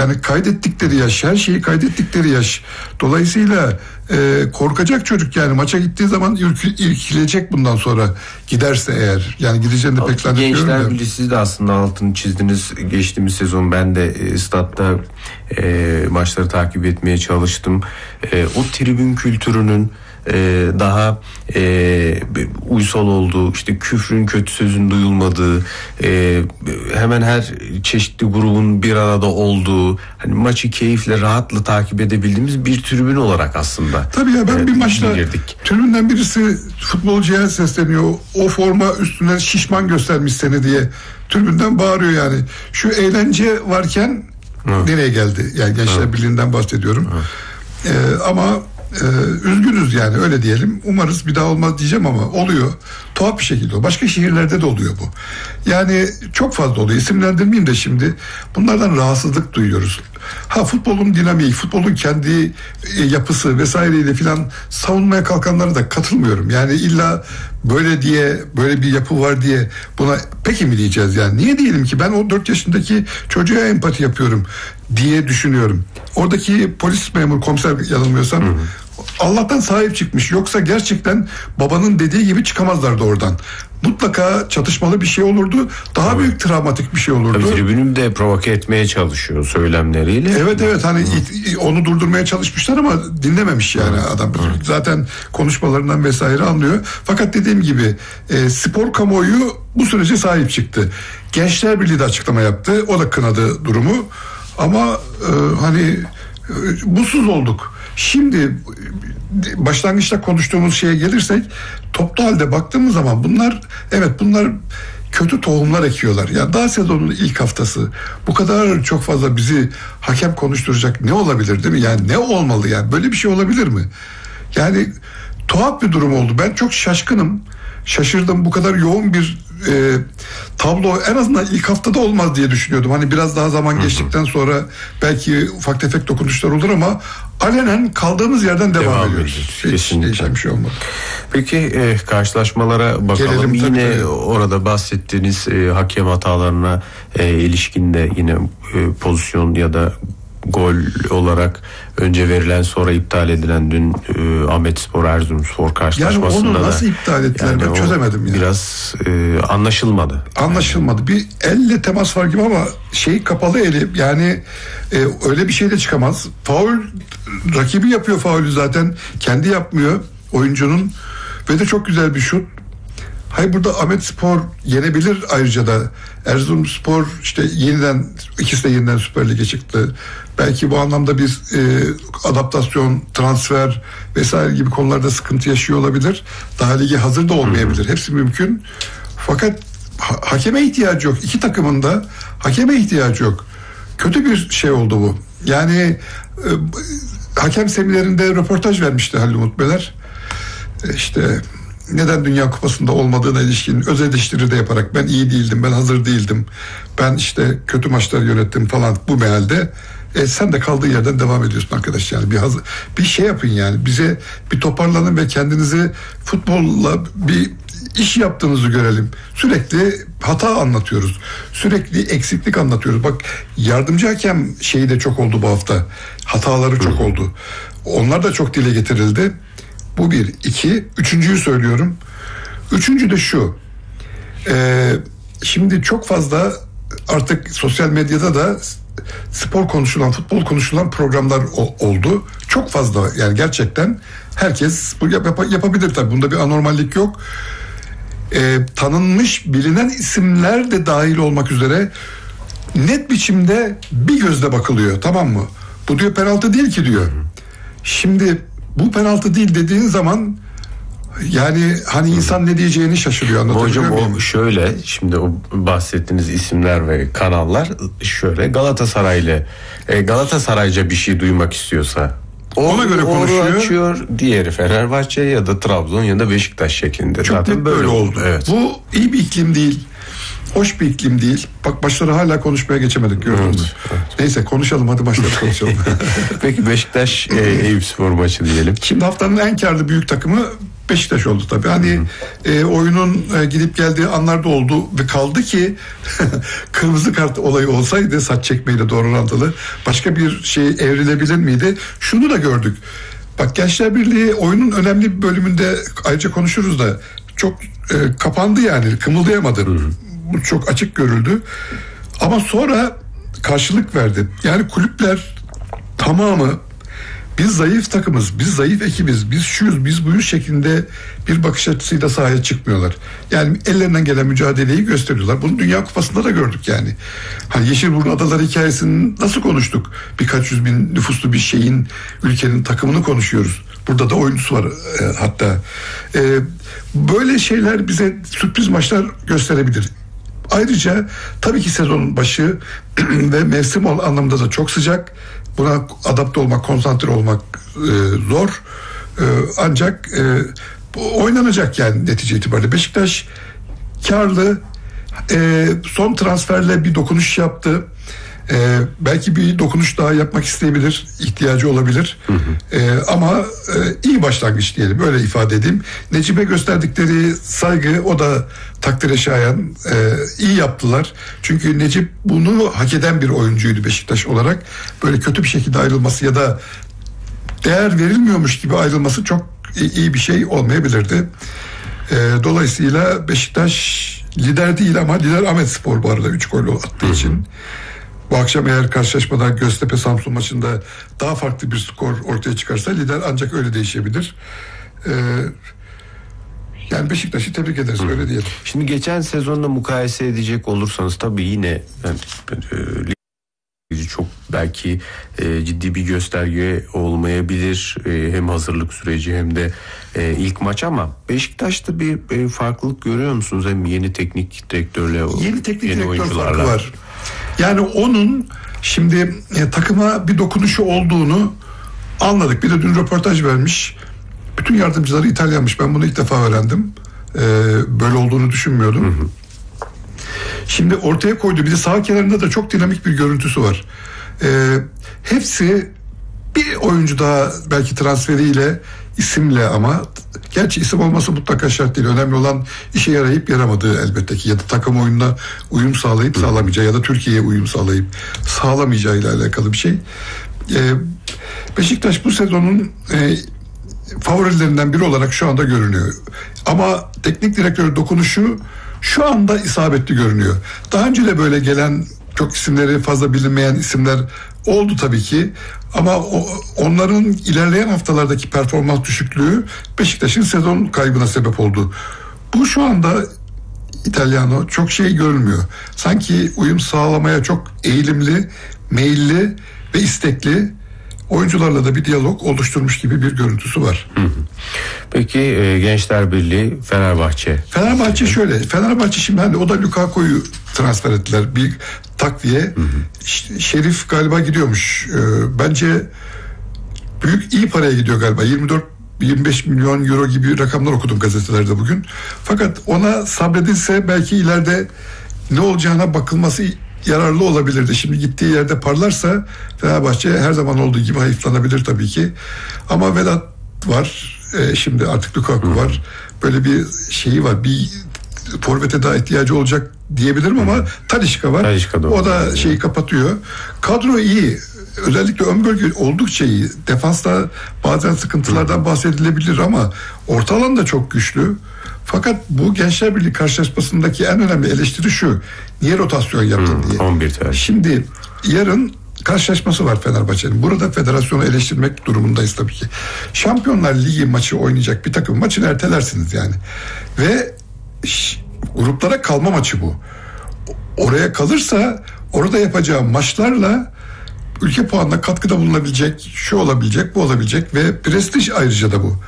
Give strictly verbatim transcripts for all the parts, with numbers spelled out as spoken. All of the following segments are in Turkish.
Yani kaydettikleri yaş, her şeyi kaydettikleri yaş. Dolayısıyla e, korkacak çocuk, yani maça gittiği zaman irk, irkilecek bundan sonra, giderse eğer. Yani gideceğini de pek zannetmiyorum. Gençler Birliği, siz de aslında altını çizdiniz. Geçtiğimiz sezon ben de e, statta e, maçları takip etmeye çalıştım. E, o tribün kültürünün Ee, daha e, uysal olduğu, işte küfrün, kötü sözün duyulmadığı, e, hemen her çeşitli grubun bir arada olduğu, hani maçı keyifle, rahatla takip edebildiğimiz bir tribün olarak aslında. Tabii ya, ben e, bir maçta girdik. Tribünden birisi futbolcuya sesleniyor. O forma üstünden şişman göstermiş seni diye tribünden bağırıyor yani. Şu eğlence varken Hı. nereye geldi? Yani Gençler Hı. Birliği'nden bahsediyorum. Ee, ama Ee, üzgünüz yani, öyle diyelim. Umarız bir daha olmaz diyeceğim ama oluyor. Tuhaf bir şekilde. Başka şehirlerde de oluyor bu. Yani çok fazla oluyor. İsimlendirmeyeyim de şimdi. Bunlardan rahatsızlık duyuyoruz. Ha, futbolun dinamiği, futbolun kendi e, yapısı vesaireyle filan savunmaya kalkanlara da katılmıyorum. Yani illa böyle diye, böyle bir yapı var diye buna peki mi diyeceğiz yani? Niye diyelim ki? Ben o dört yaşındaki çocuğa empati yapıyorum diye düşünüyorum. Oradaki polis memuru, komiser yanılmıyorsam, hı hı, Allah'tan sahip çıkmış. Yoksa gerçekten babanın dediği gibi çıkamazlardı oradan. Mutlaka çatışmalı bir şey olurdu. Daha evet. büyük travmatik bir şey olurdu. Tabii tribünü de provoke etmeye çalışıyor söylemleriyle. Evet evet, hani Hı. onu durdurmaya çalışmışlar ama dinlememiş yani Hı. adam. Hı. Zaten konuşmalarından vesaire anlıyor. Fakat dediğim gibi e, spor kamuoyu bu sürece sahip çıktı. Gençler Birliği de açıklama yaptı. O da kınadı durumu. Ama e, hani e, mutsuz olduk. Şimdi başlangıçta konuştuğumuz şeye gelirsek, toplu halde baktığımız zaman bunlar, evet bunlar kötü tohumlar ekiyorlar. Yani daha sezonun ilk haftası bu kadar çok fazla bizi hakem konuşturacak ne olabilir, değil mi? Yani ne olmalı yani, böyle bir şey olabilir mi? Yani tuhaf bir durum oldu. Ben çok şaşkınım. Şaşırdım, bu kadar yoğun bir e, tablo en azından ilk haftada olmaz diye düşünüyordum. Hani biraz daha zaman geçtikten sonra belki ufak tefek dokunuşlar olur ama alenen kaldığımız yerden devam, devam ediyoruz. Hiç değişen bir şey olmadı. Peki e, karşılaşmalara bakalım. Gelelim, yine tabii. Orada bahsettiğiniz e, hakem hatalarına e, ilişkinde yine e, pozisyon ya da gol olarak önce verilen sonra iptal edilen dün e, Ahmetspor Erzurumspor karşılaşmasında yani onu nasıl da, iptal ettiler yani ben çözemedim yani. Biraz e, anlaşılmadı. Anlaşılmadı. Yani. Bir elle temas var gibi ama şey, kapalı eli yani, e, öyle bir şey de çıkamaz. Faul, rakibi yapıyor faulü zaten, kendi yapmıyor oyuncunun ve de çok güzel bir şut. Hayır, burada Ahmetspor yenebilir, ayrıca da Erzurumspor işte yeniden, ikisi de yeniden Süper Lig'e çıktı. Belki bu anlamda bir e, adaptasyon, transfer vesaire gibi konularda sıkıntı yaşıyor olabilir. Daha lige hazır da olmayabilir. Hepsi mümkün. Fakat ha- hakeme ihtiyacı yok. İki takımın da hakeme ihtiyacı yok. Kötü bir şey oldu bu. Yani e, hakem seminerinde röportaj vermişti Halil Umut Beler. E, işte neden Dünya Kupası'nda olmadığına ilişkin öz eleştiri de yaparak, ben iyi değildim, ben hazır değildim, ben işte kötü maçlar yönettim falan, bu mealde e, sen de kaldığın yerden devam ediyorsun arkadaş. Yani bir hazır, bir şey yapın yani, bize bir toparlanın ve kendinizi futbolla bir iş yaptığınızı görelim. Sürekli hata anlatıyoruz, sürekli eksiklik anlatıyoruz. Bak, yardımcı hakem şeyi de çok oldu bu hafta, hataları çok Hı. oldu, onlar da çok dile getirildi. Bu bir. iki. Üçüncüyü söylüyorum. Üçüncü de şu. Ee, şimdi çok fazla artık sosyal medyada da spor konuşulan, futbol konuşulan programlar o, oldu. Çok fazla yani, gerçekten herkes bu yap, yap, yapabilir tabii. Bunda bir anormallik yok. Ee, tanınmış, bilinen isimler de dahil olmak üzere net biçimde bir gözle bakılıyor. Tamam mı? Bu diyor penaltı değil ki diyor. Şimdi bu penaltı değil dediğin zaman yani hani insan ne diyeceğini şaşırıyor. Hocam o şöyle, şimdi o bahsettiğiniz isimler ve kanallar şöyle, Galatasaraylı e, Galatasarayca bir şey duymak istiyorsa o, ona göre konuşuyor. Açıyor, diğeri Fenerbahçe ya da Trabzon ya da Beşiktaş şeklinde. Çok zaten böyle oldu. Evet. Bu iyi bir iklim değil. Hoş bir iklim değil. Bak, başları hala konuşmaya geçemedik, gördün mü? Evet, evet. Neyse konuşalım, hadi başları konuşalım. Peki Beşiktaş e, Eyüpspor maçı diyelim. Şimdi haftanın en karlı büyük takımı Beşiktaş oldu tabii. Hani e, oyunun e, gidip geldiği anlarda oldu ve kaldı ki kırmızı kart olayı olsaydı, saç çekmeyle doğru orantılı, başka bir şey evrilebilir miydi? Şunu da gördük. Bak, Gençler Birliği oyunun önemli bir bölümünde ayrıca konuşuruz da çok e, kapandı yani, kımıldayamadı. Hı hı. Bu çok açık görüldü. Ama sonra karşılık verdi. Yani kulüpler tamamı biz zayıf takımız, biz zayıf ekibiz, biz şuyuz, biz buyuz şeklinde bir bakış açısıyla sahaya çıkmıyorlar. Yani ellerinden gelen mücadeleyi gösteriyorlar. Bunu Dünya Kupası'nda da gördük yani. Hani Yeşilburnu Adaları hikayesini nasıl konuştuk? Birkaç yüz bin nüfuslu bir şeyin, ülkenin takımını konuşuyoruz. Burada da oyuncusu var e, hatta. E, böyle şeyler bize sürpriz maçlar gösterebilir. Ayrıca tabii ki sezonun başı ve mevsim anlamında da çok sıcak. Buna adapte olmak, konsantre olmak e, zor. E, ancak e, oynanacak yani netice itibariyle. Beşiktaş karlı, e, son transferle bir dokunuş yaptı. E, belki bir dokunuş daha yapmak isteyebilir, ihtiyacı olabilir. Hı hı. E, ama e, iyi başlangıç diyelim, böyle ifade edeyim. Necip'e gösterdikleri saygı, o da takdire şayan. E, iyi yaptılar. Çünkü Necip bunu hak eden bir oyuncuydu Beşiktaş olarak. Böyle kötü bir şekilde ayrılması ya da değer verilmiyormuş gibi ayrılması çok iyi bir şey olmayabilirdi. E, dolayısıyla Beşiktaş lider değil ama lider Ahmetspor bu arada üç gol attığı için. Bu akşam eğer karşılaşmada Göztepe Samsun maçında daha farklı bir skor ortaya çıkarsa lider ancak öyle değişebilir. Ee, yani Beşiktaş'ı tebrik ederiz, Hı. öyle diyelim. Şimdi geçen sezonla mukayese edecek olursanız tabii yine yani, e, çok belki e, ciddi bir gösterge olmayabilir. E, hem hazırlık süreci hem de e, ilk maç, ama Beşiktaş'ta bir e, farklılık görüyor musunuz? Hem yeni teknik direktörle, yeni teknik yeni direktör farkı var. Yani onun şimdi e, takıma bir dokunuşu olduğunu anladık. Bir de dün röportaj vermiş. Bütün yardımcıları İtalyanmış. Ben bunu ilk defa öğrendim. E, böyle olduğunu düşünmüyordum. Hı hı. Şimdi ortaya koyduğu, bir de sağ kenarında da çok dinamik bir görüntüsü var. E, hepsi bir oyuncu daha belki transferiyle, isimle, ama gerçi isim olması mutlaka şart değil. Önemli olan işe yarayıp yaramadığı elbette ki, ya da takım oyununa uyum sağlayıp sağlamayacağı ya da Türkiye'ye uyum sağlayıp sağlamayacağıyla alakalı bir şey. Ee, Beşiktaş bu sezonun e, favorilerinden biri olarak şu anda görünüyor. Ama teknik direktör dokunuşu şu anda isabetli görünüyor. Daha önce de böyle gelen, çok isimleri fazla bilinmeyen isimler oldu tabii ki. Ama o, onların ilerleyen haftalardaki performans düşüklüğü Beşiktaş'ın sezon kaybına sebep oldu. Bu şu anda İtalyano çok şey görünmüyor. Sanki uyum sağlamaya çok eğilimli, meyilli ve istekli, oyuncularla da bir diyalog oluşturmuş gibi bir görüntüsü var. Hı hı. Peki e, Gençler Birliği, Fenerbahçe. Fenerbahçe şöyle. Fenerbahçe şimdi hani o da Lukaku'yu transfer ettiler. Bir takviye. Hı hı. Şerif galiba gidiyormuş. Ee, bence büyük iyi paraya gidiyor galiba. yirmi dört yirmi beş milyon euro gibi rakamlar okudum gazetelerde bugün. Fakat ona sabredilse belki ileride ne olacağına bakılması yararlı olabilirdi. Şimdi gittiği yerde parlarsa Fenerbahçe her zaman olduğu gibi hayıflanabilir tabii ki. Ama Vedat var. E, şimdi artık Lukaku hmm. var. Böyle bir şeyi var. Bir forvete daha ihtiyacı olacak diyebilirim ama hmm. Talisca var. Talisca o da yani şeyi kapatıyor. Kadro iyi. Özellikle ön bölge oldukça iyi. Defansta bazen sıkıntılardan hmm. bahsedilebilir ama orta alan da çok güçlü. Fakat bu Gençler Birliği karşılaşmasındaki en önemli eleştiri şu: niye rotasyon yaptın hmm, diye. on bir tane. Şimdi yarın karşılaşması var Fenerbahçe'nin. Burada federasyonu eleştirmek durumundayız tabii ki. Şampiyonlar Ligi maçı oynayacak bir takım maçını ertelersiniz yani. Ve ş- gruplara kalma maçı bu. Oraya kalırsa orada yapacağı maçlarla ülke puanına katkıda bulunabilecek, şu olabilecek, bu olabilecek ve prestij ayrıca da bu.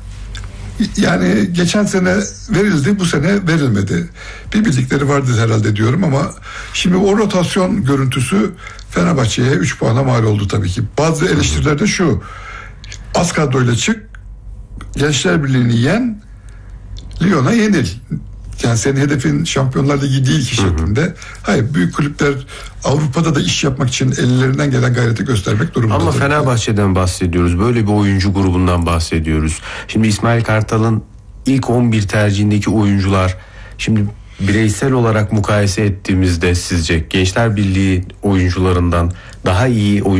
Yani geçen sene verildi, bu sene verilmedi. Bir bildikleri vardı herhalde diyorum ama şimdi o rotasyon görüntüsü Fenerbahçe'ye üç puana mal oldu tabii ki. Bazı eleştiriler de şu: az kadroyla çık, Gençler Birliği'ni yen, Lyon'a yenil. Yani senin hedefin Şampiyonlar Ligi değil ki şeklinde. Hayır, büyük kulüpler Avrupa'da da iş yapmak için ellerinden gelen gayreti göstermek durumunda. Ama Fenerbahçe'den bahsediyoruz. Böyle bir oyuncu grubundan bahsediyoruz. Şimdi İsmail Kartal'ın ilk on bir tercihindeki oyuncular, şimdi bireysel olarak mukayese ettiğimizde sizce Gençler Birliği oyuncularından daha iyi oyuncular